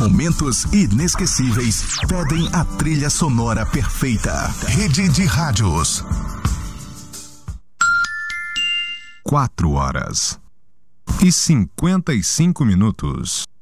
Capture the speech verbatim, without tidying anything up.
Momentos inesquecíveis pedem a trilha sonora perfeita. Rede de Rádios. Quatro horas e cinquenta e cinco minutos.